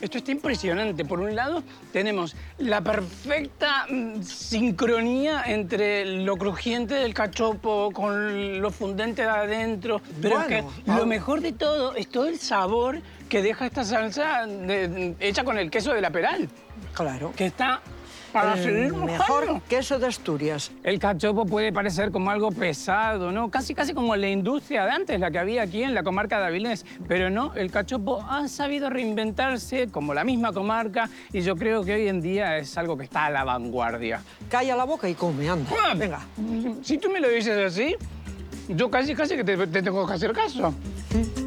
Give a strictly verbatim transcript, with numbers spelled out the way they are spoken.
Esto está impresionante. Por un lado, tenemos la perfecta mm, sincronía entre lo crujiente del cachopo con lo fundente de adentro. Pero Bueno, es que lo mejor de todo es todo el sabor que deja esta salsa de- de- hecha con el queso de la Peral, Claro. que está para El seguir mejor mojando. queso de Asturias. El cachopo puede parecer como algo pesado, ¿no? Casi, casi como la industria de antes, la que había aquí en la comarca de Avilés. Pero no, el cachopo ha sabido reinventarse como la misma comarca y yo creo que hoy en día es algo que está a la vanguardia. Calla la boca y come, anda. Ah, Venga. Si tú me lo dices así, yo casi, casi que te, te tengo que hacer caso. Mm.